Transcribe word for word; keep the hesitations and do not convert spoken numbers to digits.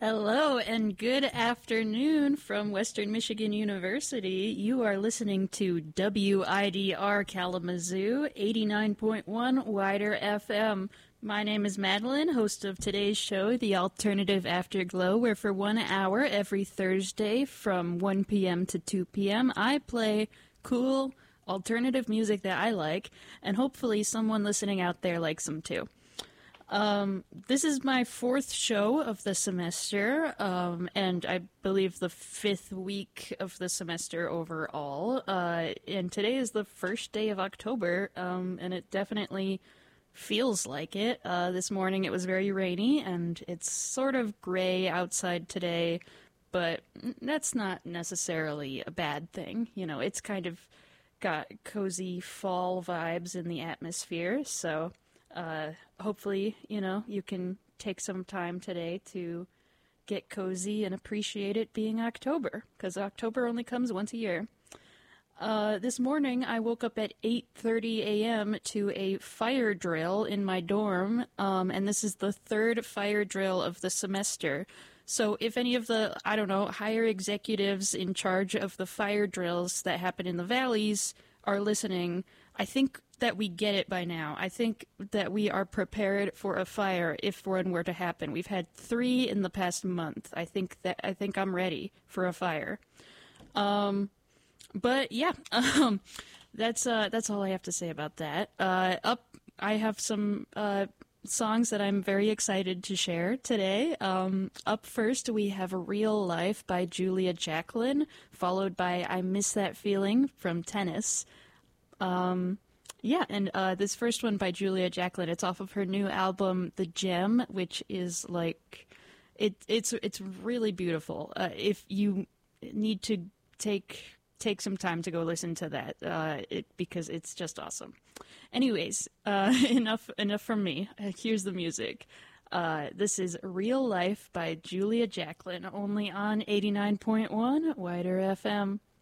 Hello and good afternoon from Western Michigan University. You are listening to W I D R Kalamazoo, eighty-nine point one Wider F M. My name is Madeline, host of today's show, The Alternative Afterglow, where for one hour every Thursday from one p.m. to two p.m. I play cool alternative music that I like, and hopefully someone listening out there likes them too. Um, this is my fourth show of the semester, um, and I believe the fifth week of the semester overall. Uh, and today is the first day of October, um, and it definitely feels like it. Uh, this morning it was very rainy, and it's sort of gray outside today, but that's not necessarily a bad thing. You know, it's kind of got cozy fall vibes in the atmosphere, so... Uh, hopefully, you know, you can take some time today to get cozy and appreciate it being October, because October only comes once a year. Uh, this morning, I woke up at eight thirty a.m. to a fire drill in my dorm, um, and this is the third fire drill of the semester. So if any of the, I don't know, higher executives in charge of the fire drills that happen in the valleys are listening, I think that we get it by now. I think that we are prepared for a fire if one were to happen. We've had three in the past month. I think that I think I'm ready for a fire. Um, but yeah, um, that's uh, that's all I have to say about that. Uh, up, I have some uh, songs that I'm very excited to share today. Um, up first, we have "Real Life" by Julia Jacklin, followed by "I Miss That Feeling" from Tennis. Um, Yeah, and uh, this first one by Julia Jacklin, it's off of her new album, The Gem, which is like, it, it's it's really beautiful. Uh, if you need to take take some time to go listen to that, uh, it, because it's just awesome. Anyways, uh, enough enough from me. Here's the music. Uh, this is Real Life by Julia Jacklin, only on eighty-nine point one Wider F M.